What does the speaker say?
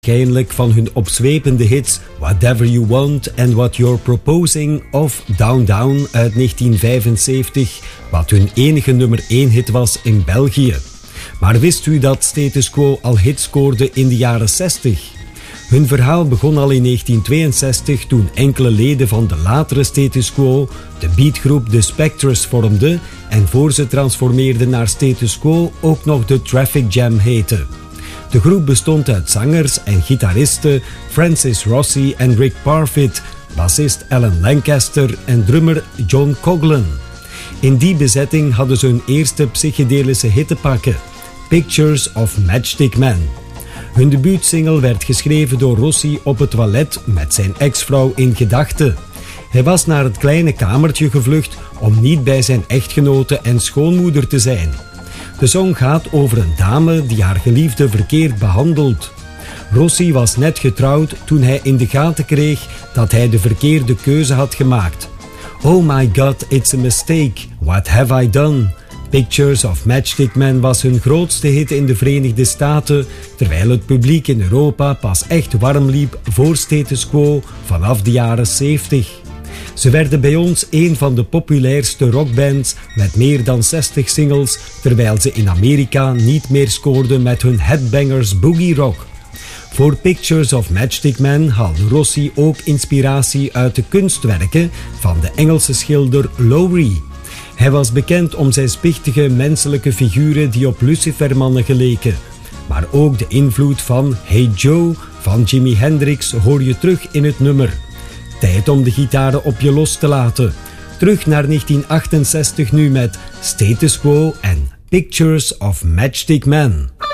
Waarschijnlijk van hun opzwepende hits Whatever You Want and What You're Proposing of Down Down uit 1975, wat hun enige nummer 1 hit was in België. Maar wist u dat Status Quo al hits scoorde in de jaren 60? Hun verhaal begon al in 1962 toen enkele leden van de latere Status Quo de beatgroep The Spectres vormden en voor ze transformeerden naar Status Quo ook nog de Traffic Jam heette. De groep bestond uit zangers en gitaristen Francis Rossi en Rick Parfitt, bassist Alan Lancaster en drummer John Coghlan. In die bezetting hadden ze hun eerste psychedelische hit te pakken, Pictures of Matchstick Man. Hun debuutsingle werd geschreven door Rossi op het toilet met zijn ex-vrouw in gedachten. Hij was naar het kleine kamertje gevlucht om niet bij zijn echtgenote en schoonmoeder te zijn. De song gaat over een dame die haar geliefde verkeerd behandelt. Rossi was net getrouwd toen hij in de gaten kreeg dat hij de verkeerde keuze had gemaakt. Oh my god, it's a mistake. What have I done? Pictures of Matchstick Man was hun grootste hit in de Verenigde Staten, terwijl het publiek in Europa pas echt warm liep voor Status Quo vanaf de jaren 70. Ze werden bij ons een van de populairste rockbands met meer dan 60 singles, terwijl ze in Amerika niet meer scoorden met hun headbangers boogie rock. Voor Pictures of Matchstick Man haalde Rossi ook inspiratie uit de kunstwerken van de Engelse schilder Lowry. Hij was bekend om zijn spichtige menselijke figuren die op lucifermannen geleken. Maar ook de invloed van Hey Joe van Jimi Hendrix hoor je terug in het nummer. Tijd om de gitaren op je los te laten. Terug naar 1968 nu met Status Quo en Pictures of Matchstick Man.